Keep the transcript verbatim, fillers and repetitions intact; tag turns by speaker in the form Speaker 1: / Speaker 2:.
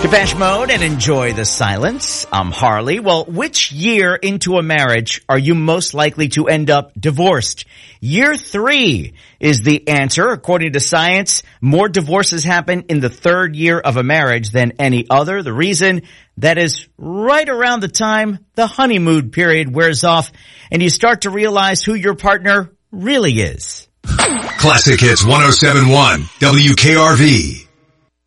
Speaker 1: Depeche Mode and Enjoy the Silence. I'm Harley. Well, which year into a marriage are you most likely to end up divorced? Year three is the answer. According to science, more divorces happen in the third year of a marriage than any other. The reason, that is right around the time the honeymoon period wears off and you start to realize who your partner really is.
Speaker 2: Classic Hits one oh seven point one W K R V.